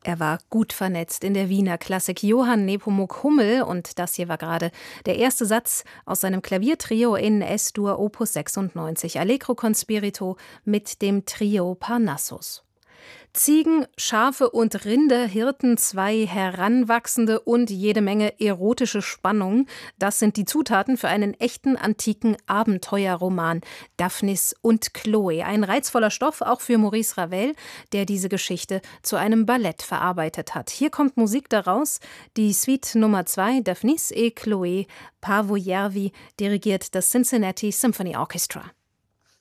Er war gut vernetzt in der Wiener Klassik. Johann Nepomuk Hummel, und das hier war gerade der erste Satz aus seinem Klaviertrio in S-Dur Opus 96 Allegro con Spirito mit dem Trio Parnassus. Ziegen, Schafe und Rinder, Hirten, zwei Heranwachsende und jede Menge erotische Spannung. Das sind die Zutaten für einen echten antiken Abenteuerroman. Daphnis und Chloe. Ein reizvoller Stoff, auch für Maurice Ravel, der diese Geschichte zu einem Ballett verarbeitet hat. Hier kommt Musik daraus. Die Suite Nummer 2, Daphnis et Chloé, Paavo Järvi, dirigiert das Cincinnati Symphony Orchestra.